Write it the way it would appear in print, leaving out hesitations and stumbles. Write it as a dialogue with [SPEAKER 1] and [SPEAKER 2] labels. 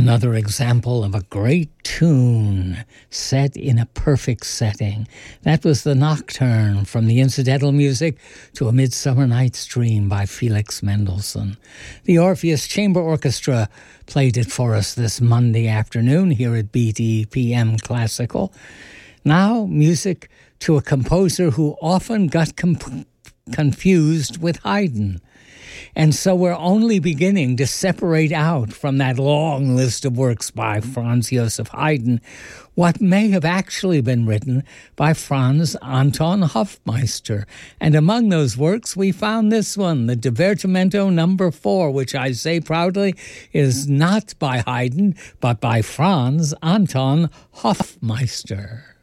[SPEAKER 1] Another example of a great tune set in a perfect setting. That was the Nocturne from the incidental music to A Midsummer Night's Dream by Felix Mendelssohn. The Orpheus Chamber Orchestra played it for us this Monday afternoon here at BDPM Classical. Now, music to a composer who often got confused with Haydn. And so we're only beginning to separate out from that long list of works by Franz Joseph Haydn what may have actually been written by Franz Anton Hofmeister. And among those works, we found this one, the Divertimento No. 4, which I say proudly is not by Haydn, but by Franz Anton Hofmeister.